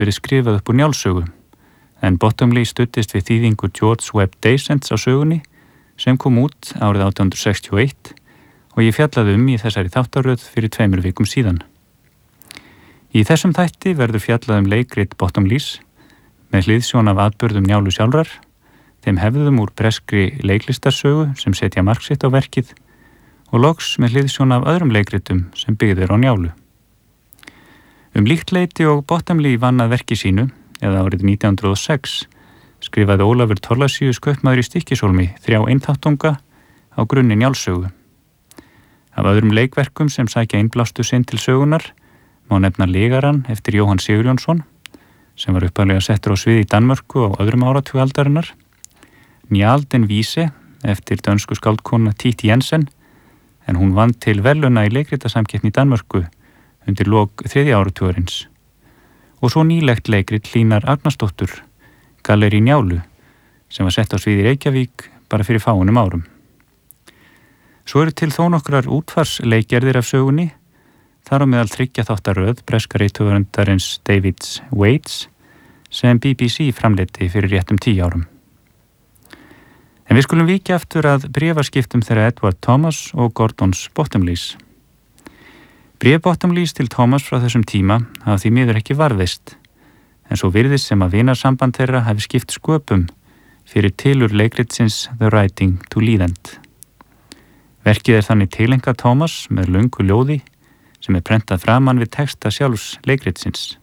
verið skrifað upp úr Njálssögu, en Bottomley studdist við þýðingu George Webb Dasents á sögunni sem kom út árið 1861 og ég fjallaði í þessari þáttaröð fyrir 2 vikum síðan. Í þessum þætti verður fjallað leikrit Bottomleys með hliðsjón af atburðum Njálu sjálfrar, þeim hefðum úr breskri leiklistarsögu sem setja mark sitt á verkið og loks með hliðsjón af öðrum leikritum sem byggð á Njálu. Líkt leyti og Bottomley vann að verki sínu, eða árið 1906, skrifaði Ólafur Thorlacius kaupmaður í Stykkishólmi 3 einþáttunga á grunni Njálssögu. Af öðrum leikverkum sem sækja innblástu sinn til sögunar má nefna Legarann eftir Jóhann Sigurjónsson, sem var upphaflega settur á svið í Danmörku á öðrum áratug aldarinnar, Njál den Víse eftir dönsku skáldkona Titi Jensen, en hún vann til verðlauna í leikritasamkeppni í Danmörku undir lok 3. áratugarins. Og svo nýlegt leikrit Hlínar Agnarsdóttur, Gallerí Njálu, sem var sett á svið í Reykjavík bara fyrir fáunum árum. Svo eru til þó nokkrar útfarsleikgerðir af sögunni, þar á meðal 3 þáttaröð breska rithöfundarins David Waits sem BBC framleiddi fyrir réttum 10 árum. En við skulum víkja aftur að bréfaskiptum þeirra Edward Thomas og Gordons Bottomleys. Bréf Bottomleys til Thomas frá þessum tíma hafa því miður ekki varðveist, en svo virðist sem að vinarsamband þeirra hafi skipt sköpum fyrir tilur leikritsins The Writing to Leland. Verkið þannig tileinkað Thomas með löngu ljóði sem prentað framan við texta sjálfs leikritsins.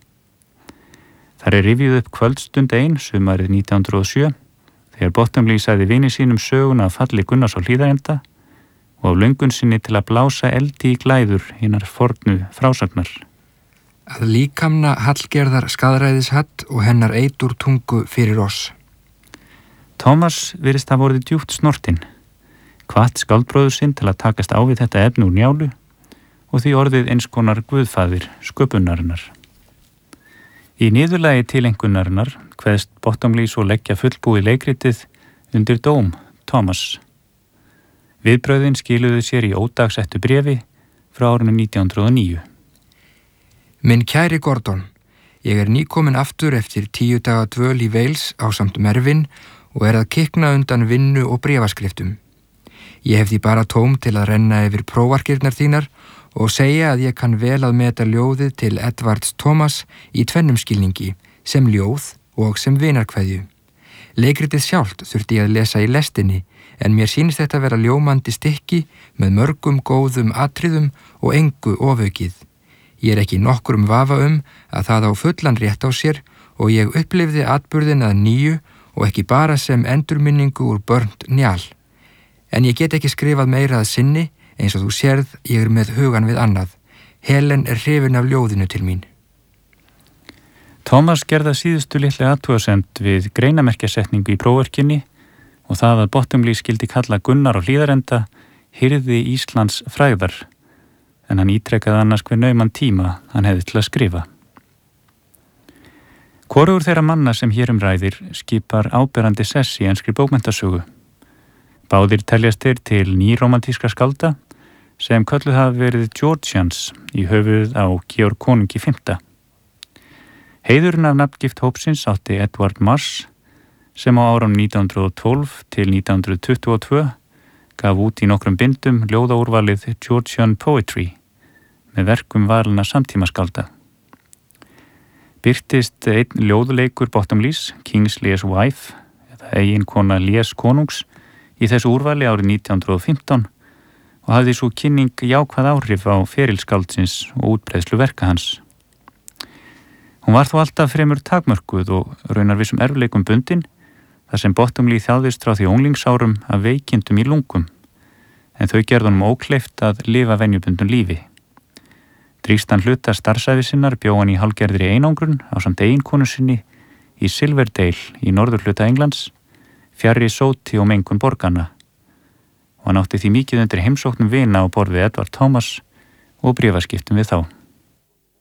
Þar rifjuð upp kvöldstund ein sumarið 1907 þegar Bottomley sagði vini sínum söguna af falli Gunnars á Hlíðarenda og af löngun sinni til að blása eldi í glæður hinnar fornu frásagnar. Að líkamna Hallgerðar skaðræðishatt og hennar eitur tungu fyrir oss. Thomas virðist hafa orðið djúpt snortinn, hvatt skáldbróður sinn til að takast á við þetta efni úr Njálu og því orðið eins konar guðfaðir sköpunarinnar. Í niðurlagi tileinkunarinnar kveðst Bottomley svo leggja fullbúið leikritið undir dóm Thomas. Viðbrögðin skiluðu sér í ódagsettu bréfi frá árinu 1909. Minn kæri Gordon, ég nýkomin aftur eftir 10 daga dvöl í Wales ásamt Mervyn og að kikna undan vinnu og bréfaskriftum. Ég hef því bara tóm til að renna yfir prófarkirnar þínar og segja að ég kann vel að meta ljóðið til Edwards Thomas í 2 skilningi, sem ljóð og sem vinarkveðju. Leikritið sjálft þurfti ég að lesa í lestinni, en mér sýnist þetta vera ljómandi stykki með mörgum góðum atriðum og engu ofaukið. Ég ekki nokkrum vafa að það á fullan rétt á sér og ég upplifði atburðin að nýju og ekki bara sem endurminningu úr Burnt Njál. En ég get ekki skrifað meira að sinni, eins og þú sérð ég með hugan við annað. Helen hrifin af ljóðinu til mín. Thomas gerða síðustu litlu athugasemd við greinamerkjasetningu í prófarkinni og það að Bottomley skildi kalla Gunnar á Hlíðarenda hirði Íslands frægðar, en hann ítrekkaði annars hver nauman tíma hann hefði til að skrifa. Hvorugur þeirra manna sem hér ræðir skipar áberandi sess í enskri bókmenntasögu. Báðir teljast þeir til nýromantískra skálda sem kölluð hafa verið Georgians í höfuð á Georg konungi V. Heiðurinn af nafngift hópsins átti Edward Marsh sem á árum 1912 til 1922 gaf út í nokkrum bindum ljóðaúrvalið Georgian Poetry með verkum valinna samtímaskálda. Birtist einn ljóðleikur Bottomleys, King's Lear's Wife, eða eiginkona Lears konungs, í þessu úrvali árið 1915 og hafði svo kynning jákvæð áhrif á ferilskáldsins og útbreiðslu verka hans. Hún var þó alltaf fremur takmörkuð og raunar vissum erfiðleikum bundin, þar sem Bottomley þjáðist frá því unglingsárum af veikindum í lungum, en þau gerðu honum ókleift að lifa venjubundnu lífi. Drýstan hluta starfsævi sinnar bjó hann í hálfgerðri einangrun ásamt eiginkonu sinni í Silverdale í norðurhluta Englands, fjarri sóti og mengun borganna, og hann átti því mikið undir heimsóknum vina á borð við Edward Thomas og bréfaskiptum við þá.